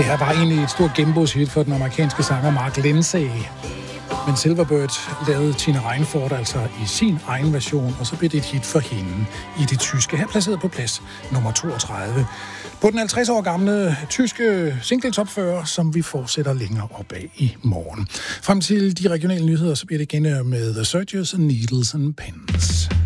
Det her var egentlig et stort gennembrudshit for den amerikanske sanger Mark Lindsay. Men Silverbird lavede Tina Reinfort altså i sin egen version, og så blev det et hit for hende i det tyske. Her placeret på plads nummer 32. På den 50 år gamle tyske singletopfører, som vi fortsætter længere op af i morgen. Frem til de regionale nyheder, så bliver det igen med The Searchers and Needles and Pens.